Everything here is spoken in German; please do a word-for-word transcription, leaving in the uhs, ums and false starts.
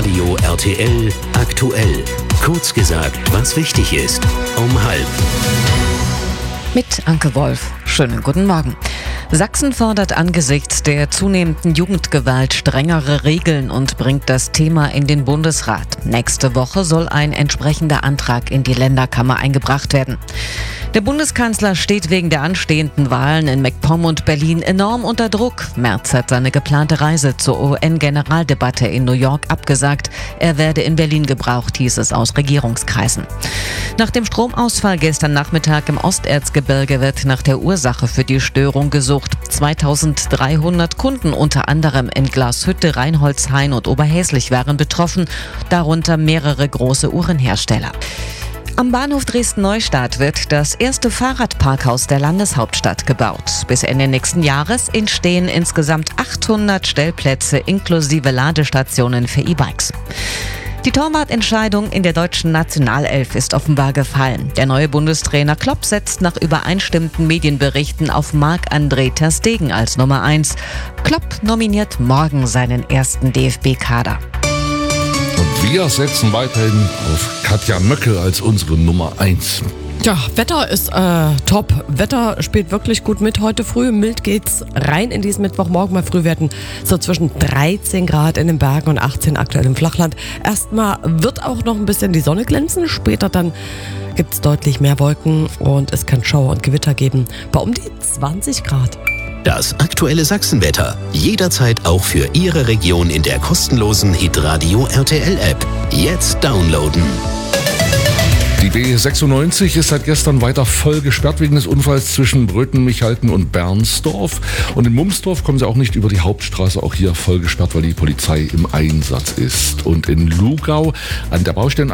Hitradio R T L aktuell. Kurz gesagt, was wichtig ist. Um halb. Mit Anke Wolf. Schönen guten Morgen. Sachsen fordert angesichts der zunehmenden Jugendgewalt strengere Regeln und bringt das Thema in den Bundesrat. Nächste Woche soll ein entsprechender Antrag in die Länderkammer eingebracht werden. Der Bundeskanzler steht wegen der anstehenden Wahlen in MacPom und Berlin enorm unter Druck. Merz hat seine geplante Reise zur U N-Generaldebatte in New York abgesagt. Er werde in Berlin gebraucht, hieß es aus Regierungskreisen. Nach dem Stromausfall gestern Nachmittag im Osterzgebirge wird nach der Ursache für die Störung gesucht. zweitausenddreihundert Kunden, unter anderem in Glashütte, Reinholdshain und Oberhäslich, waren betroffen, darunter mehrere große Uhrenhersteller. Am Bahnhof Dresden-Neustadt wird das erste Fahrradparkhaus der Landeshauptstadt gebaut. Bis Ende nächsten Jahres entstehen insgesamt achthundert Stellplätze inklusive Ladestationen für E-Bikes. Die Torwartentscheidung in der deutschen Nationalelf ist offenbar gefallen. Der neue Bundestrainer Klopp setzt nach übereinstimmenden Medienberichten auf Marc-André ter Stegen als Nummer eins. Klopp nominiert morgen seinen ersten D F B-Kader. Und wir setzen weiterhin auf Katja Möckel als unsere Nummer eins. Ja, Wetter ist äh, top. Wetter spielt wirklich gut mit. Heute früh mild geht's rein in diesen Mittwochmorgen. Mal früh werden so zwischen dreizehn Grad in den Bergen und achtzehn aktuell im Flachland. Erstmal wird auch noch ein bisschen die Sonne glänzen. Später dann gibt's deutlich mehr Wolken und es kann Schauer und Gewitter geben bei um die zwanzig Grad. Das aktuelle Sachsenwetter. Jederzeit auch für Ihre Region in der kostenlosen Hitradio R T L-App. Jetzt downloaden. Die B sechsundneunzig ist seit gestern weiter voll gesperrt wegen des Unfalls zwischen Bröten-Michalten und Bernsdorf. Und in Mumsdorf kommen sie auch nicht über die Hauptstraße, auch hier voll gesperrt, weil die Polizei im Einsatz ist. Und in Lugau an der Baustelle